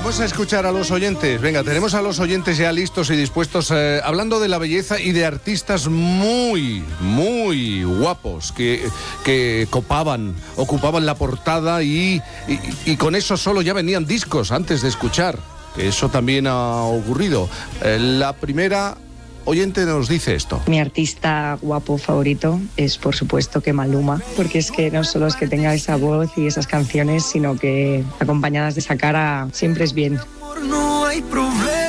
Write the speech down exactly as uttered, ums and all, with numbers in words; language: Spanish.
vamos a escuchar a los oyentes. Venga, tenemos a los oyentes ya listos y dispuestos, eh, hablando de la belleza y de artistas muy, muy guapos que, que copaban, ocupaban la portada y, y, y con eso solo ya venían discos antes de escuchar. Eso también ha ocurrido. Eh, la primera oyente nos dice esto. Mi artista guapo favorito es, por supuesto, que Maluma, porque es que no solo es que tenga esa voz y esas canciones, sino que acompañadas de esa cara siempre es bien. No hay problema.